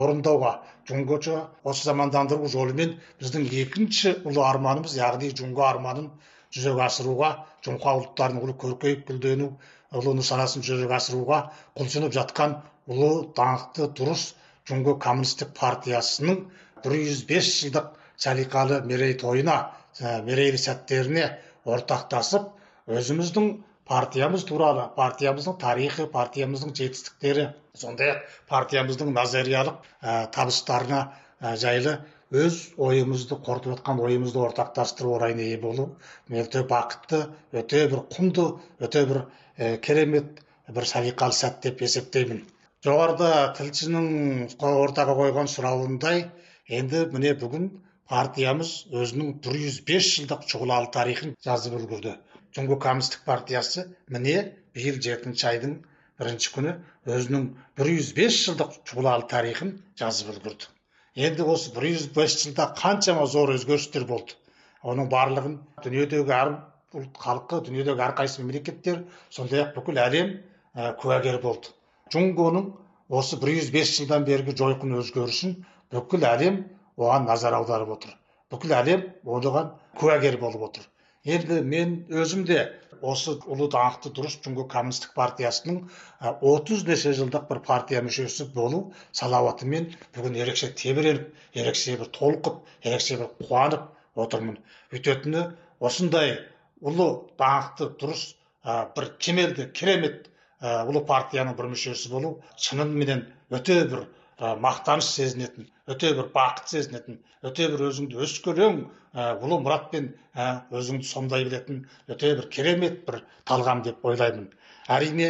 орындауға, Жұңгочо осы замандандыру жолымен біздің екінші ұлы арманымыз, яғни Жұңго арманын жүзеге асыруға, Жұңқа ұлттарының ұлы көркейіп гүлдену, ұлы нысанасын жүзеге асыруға құлшынып жатқан ұлы даңқты дұрыс Жұңго коммунистік партиясының 105 жылдық салиқалы мерейтойына, мерейлі сәттеріне ортақтасып, өзіміздің партиямыз туралы, партиямыздың тарихы, партиямыздың жетістіктері, сондай-ақ партиямыздың назариялық табыстарына жайлы өз ойымызды, қорытып жатқан ойымызды ортақтастыру орайына ие болу өте бақытты, өте бір құнды, өте бір керемет бір салиқалы сәт деп есептеймін. Жоғарыда тілшінің ортаға қойған сұрауындай, енді міне бүгін партиямыз өзінің 105 жылдық шұғылалы тарихын жазып үлгерді. Жұңго коммунистік партиясы міне биыл 7 айдың 1 күні өзінің 105 жылдық шұғылалы тарихын жазып үлгерді. Енді осы 105 жылда қаншама зор өзгерістер болды. Оның барлығын дүниедегі әр ұлт халқы, дүниедегі әрқайсы мемлекеттер, сондай-ақ бүкіл әлем куәгер болды. Жұңгоның осы 105 жылдан бергі жойқын өзгерісін бүкіл әлем оған назар аударып отыр. Бүкіл әлем оған куәгер болып отыр. Енді мен өзім де осы ұлы даңқты дұрыс Жұңго коммунистік партиясының 30 неше жылдық бір партия мүшесі болу салауатымен бүгін ерекше тебіреніп, ерекше бір толқып, ерекше бір қуанып отырмын. Өйтетіні осындай ұлы даңқты дұрыс бір кемелді, керемет ұлы партияның бір мүшесі болу шынымен өте бір мақтаныш сезінетін, өте бір бақыт сезінетін, өте бір өзіңді өскелең ұлы мұратпен өзіңді сомдай білетін өте бір керемет бір талғам деп ойлаймын. Әрине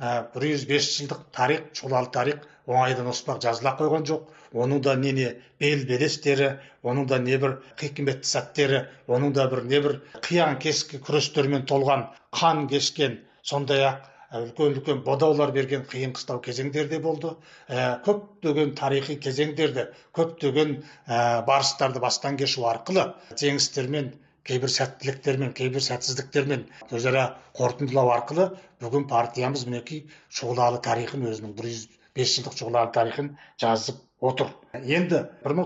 105 жылдық тарих, шұғылалы тарих оңайдан оспақ жазыла қойған жоқ. Оның да не бел-белестері, оның да не бір хикметті сәттері, оның да бір не бір қиян кескі күрестермен толған, қан кешкен, сондай-ақ үлкен бодаулар берген қиын қыстау кезеңдер де болды. Көптеген тарихи кезеңдерді, көптеген барыстарды бастан кешу арқылы жеңістермен, кейбір сәттіліктермен, кейбір сәтсіздіктермен өзара қорытындылау арқылы бүгін партиямыз мінекей шұғылалы тарихын, өзінің 105 жылдық шұғылалы тарихын жазып отыр. Енді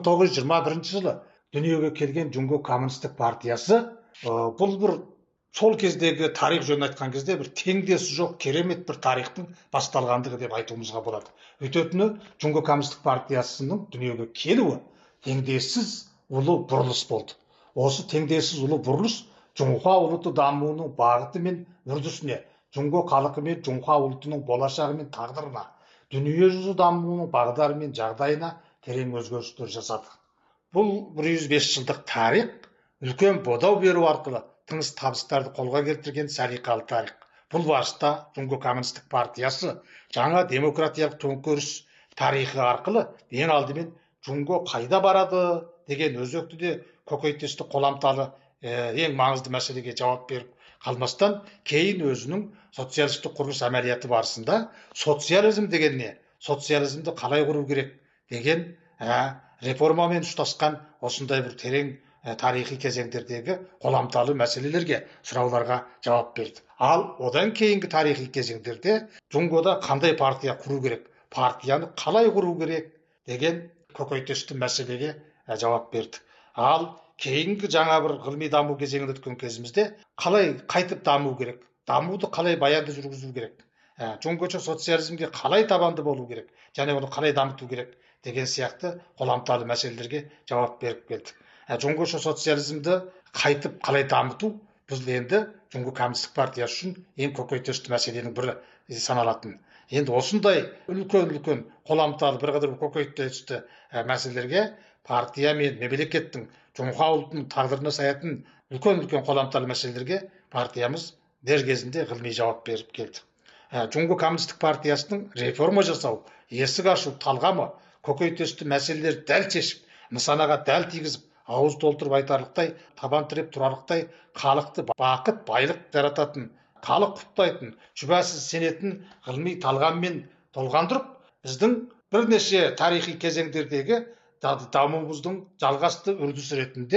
1921 жылы дүниеге келген Жұңго коммунистік партиясы бұл бір сол кездегі тарих жөнін айтқан кезде бір теңдесі жоқ керемет бір тарихтың басталғандығы деп айтуымызға болады. Өйтетіні Жұңго коммунистік партиясының дүниеге келуі теңдессіз ұлы бұрылыс болды. Осы теңдессіз ұлы бұрылыс Жұңқа ұлты дамуының бағыты мен үрдісіне, Жұңго халқы мен Жұңқа ұлтының болашағы мен тағдырына, дүниежүзі дамуының бағдары мен жағдайына терең өзгерістер жасады. Бұл 105 жылдық тарих үлкен бодау беру арқылы тыңыз табыстарды қолға келтірген салиқалы тарих. Бұл барыста Жұңго коммунистік партиясы жаңа демократиялық төңкеріс тарихы арқылы ең алдымен Жұңго қайда барады деген өзекті де көкейтесті қоламталы ең маңызды мәселеге жауап беріп қалмастан, кейін өзінің социалистік құрылыс әмәлияты барысында социализм деген не, социализмді қалай құру керек деген реформамен ұштасқан осындай бір терең тарихи кезеңдердегі қоламталы мәселелерге, сұрауларға жауап берді. Ал одан кейінгі тарихи кезеңдерде Жұңгода қандай партия құру керек, партияны қалай құру керек деген көкейтесті мәселеге жауап берді. Ал кейінгі жаңа бір ғылыми даму кезеңін өткен кезімізде қалай қайтып даму керек, дамуды қалай баянды жүргізу керек, Жұңгочо социализмге қалай табанды болу керек, және оны қалай дамыту керек деген сияқты қоламталы мәселелерге жауап беріп келді. Жұңгочо социализмді қайтып қалай дамыту біз енді Жұңго коммунистік партиясы үшін ең көкейтесті мәселенің бірі саналатын. Енді осындай үлкен қоламталы бірқатар көкейтесті мәселелерге партия мен мемлекеттің Жұңқа ұлтының тағдырына саятын үлкен қоламталы мәселелерге партиямыз дер кезінде ғылыми жауап беріп келді. Жұңго коммунистік партиясының реформа жасау, есік ашу талғамы көкейтесті мәселелер дәл шешіп, нысанаға дәл тигізіп, ауыз толтырып айтарлықтай, табан тіреп тұрарлықтай халықты бақыт, байлық жарататын, халық құптайтын, шүбәсіз сенетін ғылыми талғаммен толғандырып, біздің бірнеше тарихи кезеңдердегі дамуымыздың жалғасты үрдісі ретінде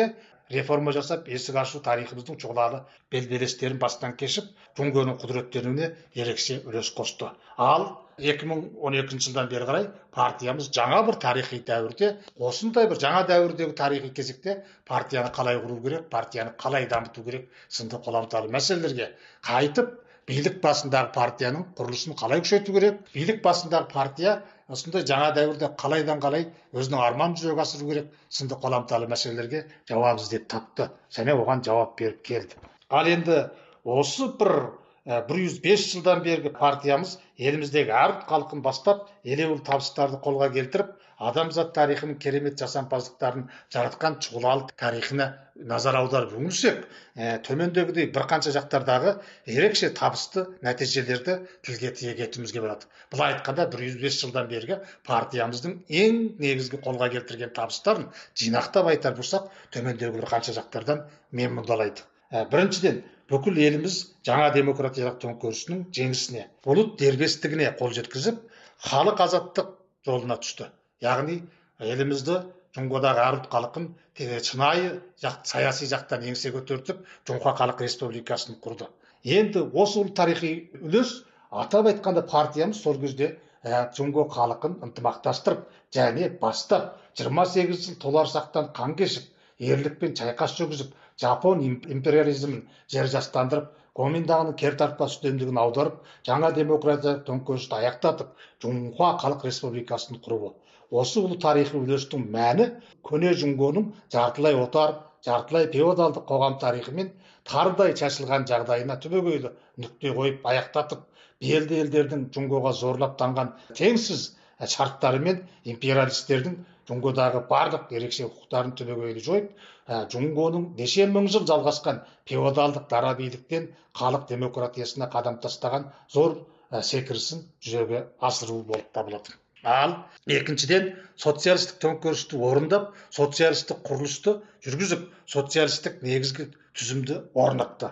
реформа жасап, есік ашу тарихымыздың жоғары белестерін бастан кешіп, Жұңгоның құдіреттенуіне ерекше үлес қосты. Ал 2012 жылдан бері қарай партиямыз жаңа бір тарихи дәуірде, осындай бір жаңа дәуірдегі тарихи кезекте партияны қалай құру керек, партияны қалай дамыту керек сынды қоламталы мәселелерге қайтып, билік басындағы партияның құрылысын қалай күшейту керек, билік басындағы партия осындай жаңа дәуірде қалайдан қалай өзінің арманын жүзеге асыру керек сынды қоламталы мәселелерге жауап іздеп тапты және оған жауап беріп келді. Ал енді осы 105 жылдан бергі партиямыз еліміздегі әр халқын бастап елеулі табыстарды қолға келтіріп, адамзат тарихының керемет жасампаздықтарын жаратқан чұғылалы тарихына назар аударып үңілсек, төмендегідей бірқанша жақтардағы ерекше табысты нәтижелерді тілге тиек етуімізге болады. Былай айтқанда 105 жылдан бергі партиямыздың ең негізгі қолға келтірген табыстарын жинақтап айтар болсақ, төмендегі бірқанша жақтардан мен мұндалайды. Біріншіден, бүкіл еліміз жаңа демократиялық төңкерісінің жеңісіне, ұлт дербестігіне қол жеткізіп, халық азаттық жолына түсті. Яғни елімізді Жұңғодағы әр ұлт халқын шынайы саяси жақтан еңсе көтертіп, Жұңға халық республикасын құрды. Енді осы тарихи үлес, атап айтқанда партиямыз сол кезде Жұңго халқын ынтымақтастырып және бастап 28 жыл толарсақтан қан кешіп, ерлікпен шайқас жүргізіп, Жапон империализмін жер жастандырып, Коминдағы кертартпас үстемдігін аударып, жаңа демократиялық төңкерісті аяқтатып, Жұңға халық республикасын құруы. Осы ұлы тарихи үлестің мәні көне Жұңгоның жартылай отар, жартылай феодалдық қоғам тарихымен тарыдай шашылған жағдайына түбегейлі нүкте қойып аяқтатып, белді елдердің Жұңгоға зорлап таңған теңсіз шарттары мен империалистердің Жұңгодағы барлық ерекше құқықтарын түбегейлі жойып, Жұңгоның неше мың жыл жалғасқан феодалдық дара биліктен халық демократиясына қадам тастаған зор секірісін жүзеге асыру болып табылады. Ал екіншіден, социалистік төңкерісті орындап, социалистік құрылысты жүргізіп, социалистік негізгі түзімді орнатты.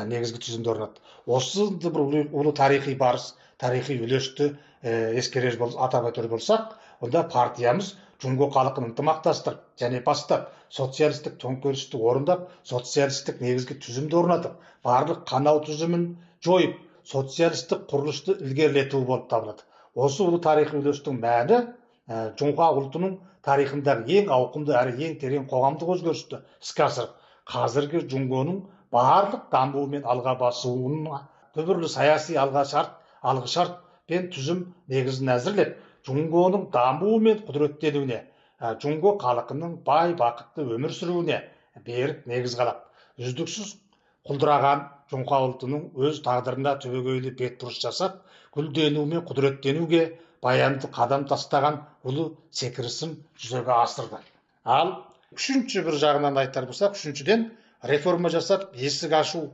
Осы бір ұлы тарихи барыс, тарихи үлесті ескерер атап өтер болсақ, онда партиямыз Жұңго халқын ынтымақтастырып және бастап, социалистік төңкерісті орындап, социалистік негізгі түзімді орнатып, барлық қанау түзімін жойып, социалистік құрылысты ілгерілету болып табылады. Осы ұлы тарихи үлестің мәні Жұңға ұлтының тарихындағы ең ауқымды әрі ең терең қоғамдық өзгерісті іске асырып, қазіргі Жұңгоның барлық дамуы мен алға басуына түбірлі саяси алғышарт пен түзім негізін әзірлеп, Жұңгоның дамуы мен құдіреттенуіне, Жұңго халқының бай бақытты өмір сүруіне берік негіз қалап, үздіксіз құлдыраған Жұңға ұлтының өз тағдырына түбегейлі бетбұрыс жасап, гүлдену мен құдіреттенуге баянды қадам тастаған ұлы секірісін жүзеге асырды. Ал үшінші бір жағынан айтар болсақ, үшіншіден реформа жасап, есік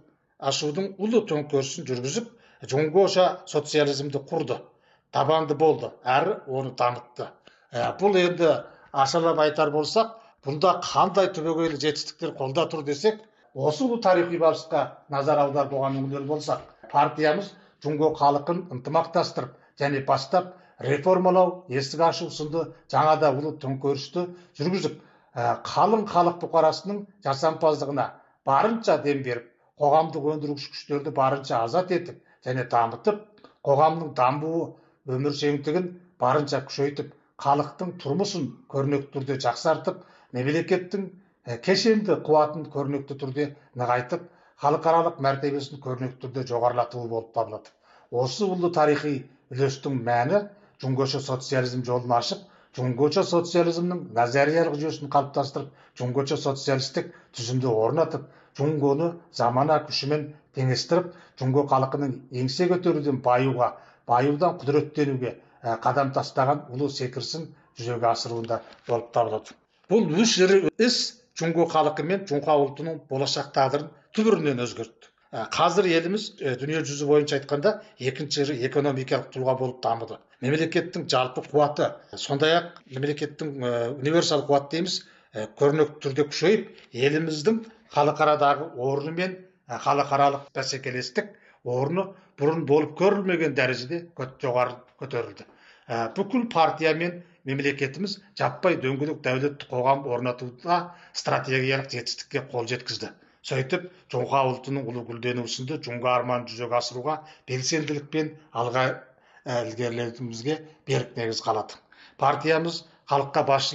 ашудың ұлы төңкерісін жүргізіп, Жұңгоша социализмді құрды, табанды болды, әрі оны дамытты. Бұл енді ашалап айтар болсақ, бұнда қандай түбегейлі жетістіктер қолда тұр десек, осы ұлы тарихи барысқа назар аударып оған үңілер болсақ, партиямыз Жұңго халқын ынтымақтастырып және бастап реформалау, есік ашу сынды жаңада ұлы төңкерісті жүргізіп, қалың халық бұқарасының жасампаздығына барынша дем беріп, қоғамдық өндіргіш күштерді барынша азат етіп және дамытып, қоғамның дамуы өміршеңдігін барынша күшейтіп, халықтың тұрмысын көрнекті түрде жақсартып, мемлекеттің кешенді қуатын көрнекті түрде нығайтып, халықаралық мәртебесін көрнекті түрде жоғарылатуы болып табылады. Осы ұлы тарихи үлестің мәні Жұңгоша социализм жолын ашып, Жұңгоша социализмнің назариялық жүйесін қалыптастырып, Жұңгоша социалистік түзімді орнатып, Жұңгоны замана күшімен теңестіріп, Жұңго халқының еңсе көтеруден баюдан құдіреттенуге қадам тастаған ұлы секірісін жүзеге асыруында болып табылады. Бұл іс Жұңго халқы мен Жұңға ұлтының болашақ тағдырын түбірінен өзгертті. Қазір еліміз дүние жүзі бойынша айтқанда екінші экономикалық тұлға болып дамыды. Мемлекеттің жалпы қуаты, сондай-ақ мемлекеттің универсал қуат дейміз, көрнекті түрде күшейіп, еліміздің халықарадағы орны мен халықаралық бәсекелестік орны бұрын болып көрілмеген дәрежеде жоғары көтерілді. Бүкіл партия мен мемлекетimiz жаппай дөңгелек дәулетті қоғам орнатуда стратегиялық жетістікке қол жеткізді. Сөйтіп, Жоңға ұлтының ұлы гүлденуі сынды жоңға арманын жүзеге асыруға белсенділікпен алға ілгерілетуімізге берік негіз қалады. Партиямыз халыққа басшылық